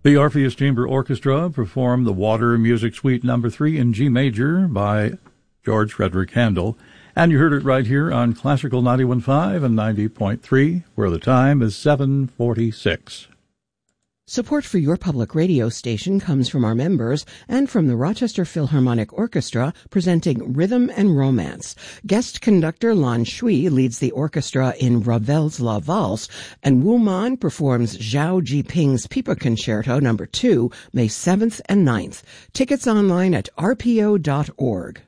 The Orpheus Chamber Orchestra performed the Water Music Suite No. 3 in G major by George Frederick Handel. And you heard it right here on Classical 91.5 and 90.3, where the time is 7:46. Support for your public radio station comes from our members and from the Rochester Philharmonic Orchestra presenting Rhythm and Romance. Guest conductor Lan Shui leads the orchestra in Ravel's La Valse, and Wu Man performs Zhao Jiping's Pipa Concerto No. 2, May 7th and 9th. Tickets online at rpo.org.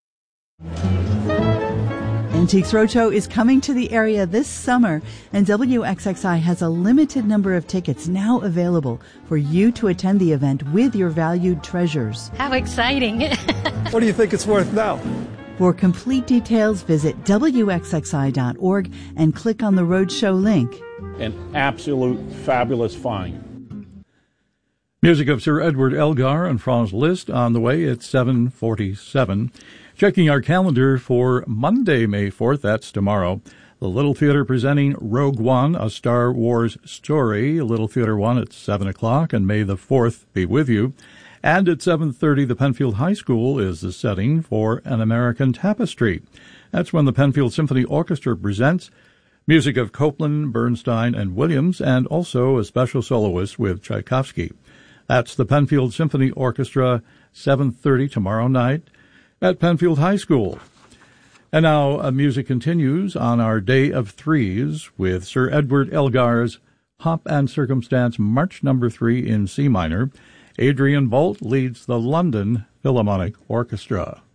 Antiques Roadshow is coming to the area this summer, and WXXI has a limited number of tickets now available for you to attend the event with your valued treasures. How exciting! What do you think it's worth now? For complete details, visit WXXI.org and click on the Roadshow link. An absolute fabulous find. Music of Sir Edward Elgar and Franz Liszt on the way at 7:47. Checking our calendar for Monday, May 4th, that's tomorrow. The Little Theater presenting Rogue One, a Star Wars story. Little Theater 1 at 7 o'clock, and May the 4th be with you. And at 7:30, the Penfield High School is the setting for An American Tapestry. That's when the Penfield Symphony Orchestra presents music of Copland, Bernstein, and Williams, and also a special soloist with Tchaikovsky. That's the Penfield Symphony Orchestra, 7:30 tomorrow night at Penfield High School. And now music continues on our Day of Threes with Sir Edward Elgar's Pomp and Circumstance March No. 3 in C minor. Adrian Bolt leads the London Philharmonic Orchestra.